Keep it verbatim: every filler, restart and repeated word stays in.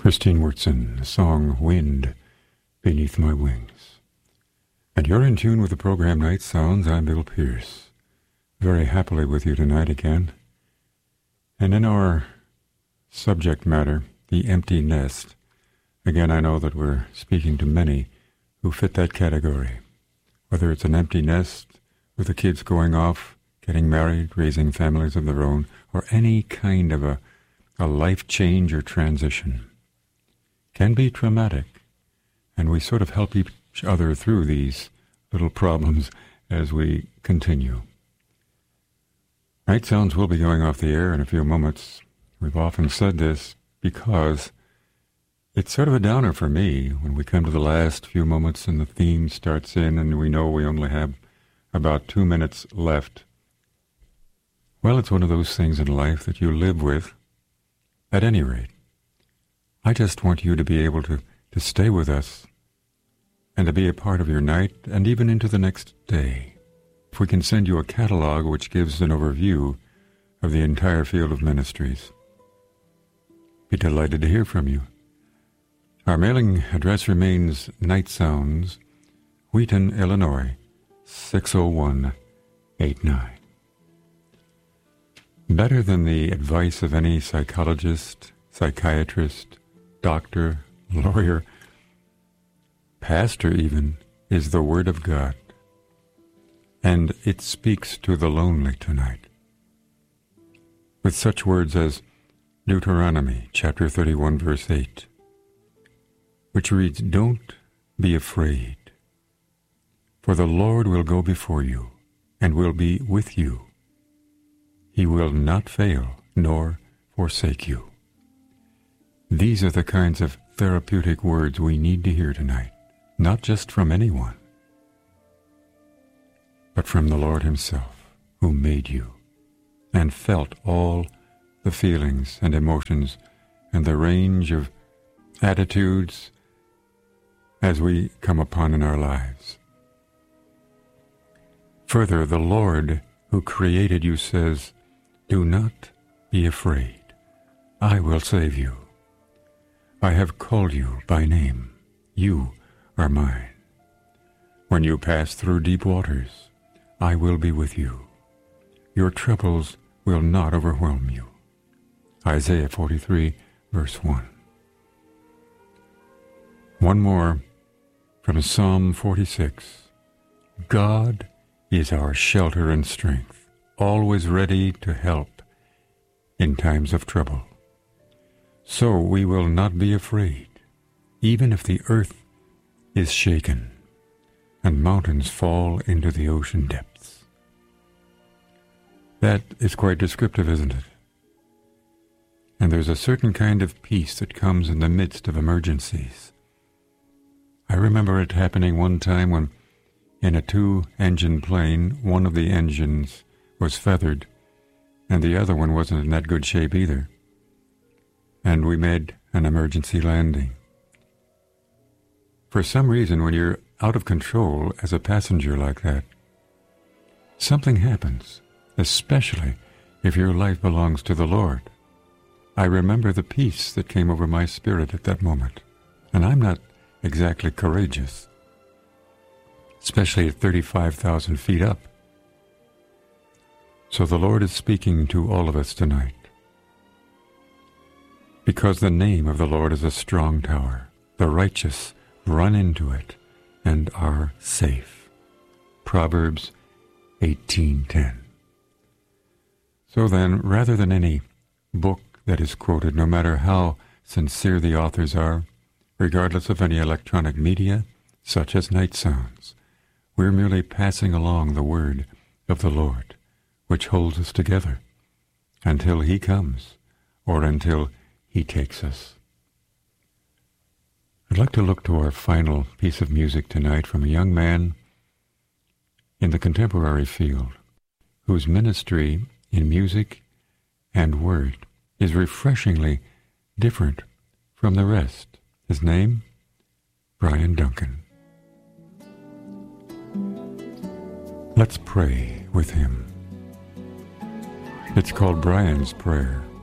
Christine Wurtzen, the song Wind Beneath My Wings. And you're in tune with the program Night Sounds. I'm Bill Pierce. Very happily with you tonight again. And in our subject matter, the empty nest, again, I know that we're speaking to many who fit that category. Whether it's an empty nest with the kids going off, getting married, raising families of their own, or any kind of a, a life change or transition, can be traumatic. And we sort of help each other through these little problems as we continue. Night Sounds will be going off the air in a few moments. We've often said this because it's sort of a downer for me when we come to the last few moments and the theme starts in and we know we only have about two minutes left. Well, it's one of those things in life that you live with. At any rate, I just want you to be able to, to stay with us and to be a part of your night and even into the next day. If we can send you a catalog which gives an overview of the entire field of ministries, be delighted to hear from you. Our mailing address remains Night Sounds, Wheaton, Illinois, six oh one eight nine. Better than the advice of any psychologist, psychiatrist, doctor, lawyer, pastor even, is the Word of God. And it speaks to the lonely tonight. With such words as Deuteronomy chapter thirty-one, verse eight, which reads, "Don't be afraid, for the Lord will go before you and will be with you. He will not fail nor forsake you." These are the kinds of therapeutic words we need to hear tonight, not just from anyone, but from the Lord Himself, who made you and felt all the feelings and emotions and the range of attitudes as we come upon in our lives. Further, the Lord who created you says, "Do not be afraid. I will save you. I have called you by name. You are mine. When you pass through deep waters, I will be with you. Your troubles will not overwhelm you." Isaiah forty-three, verse one. One more from Psalm forty-six. God is our shelter and strength, always ready to help in times of trouble. So we will not be afraid, even if the earth is shaken and mountains fall into the ocean depths. That is quite descriptive, isn't it? And there's a certain kind of peace that comes in the midst of emergencies. I remember it happening one time when, in a two-engine plane, one of the engines was feathered, and the other one wasn't in that good shape either. And we made an emergency landing. For some reason, when you're out of control as a passenger like that, something happens, especially if your life belongs to the Lord. I remember the peace that came over my spirit at that moment. And I'm not exactly courageous, especially at thirty-five thousand feet up. So the Lord is speaking to all of us tonight. Because the name of the Lord is a strong tower. The righteous run into it and are safe. Proverbs eighteen ten. So then, rather than any book that is quoted, no matter how sincere the authors are, regardless of any electronic media, such as Night Sounds, we're merely passing along the word of the Lord, which holds us together until He comes or until He takes us. I'd like to look to our final piece of music tonight from a young man in the contemporary field whose ministry in music and word is refreshingly different from the rest. His name, Brian Duncan. Let's pray with him. It's called Brian's Prayer.